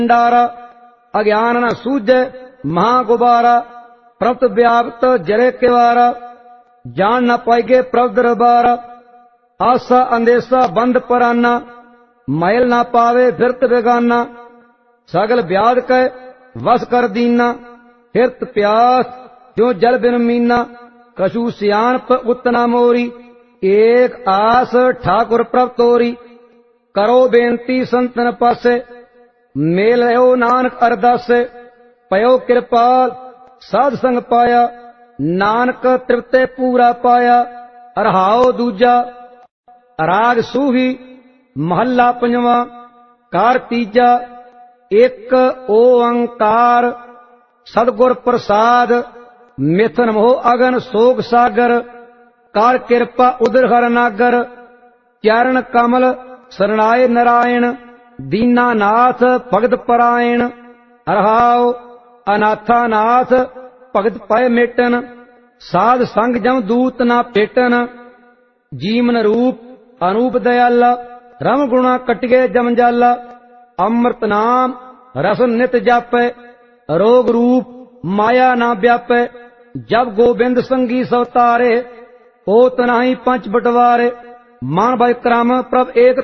भंडारा अज्ञान न सूझे महागुबारा प्रभुत व्याप्त जरे केवारा जान न पाएगे प्रभु दरबारा आशा अंदेशा बंद पराना मैल ना पावे फिरत बेगाना सगल ब्याद कै वस कर दीना फिरत प्यास क्यों जल बिन मीना कछु सियानप उतना मोरी एक आस ठाकुर प्रभ तोरी करो बेनती संतन पासे मेल रहो नानक अरदासे पयो कृपाल साध संग पाया नानक तृप्ते पूरा पाया अरहाओ दूजा राग सूही महला पंजवा कार तीजा एक ओंकार सदगुर प्रसाद मिथन मोह अगन शोक सागर कार कृपा उदर हर नागर चरण कमल शरणाय नारायण दीनानाथ भगत परायण अरहाओ अनाथानाथ भगत पाए मेटन साध संग जम दूत ना पेटन जीवन रूप अनूप दयाला रम गुणा कटिगे जम जाला अमृत नाम रस नित जापै रोग रूप माया ना व्यापै जब गोबिंद संगी सवतारे होत नाही पंच बटवारे मान भाई क्रम प्रभ एक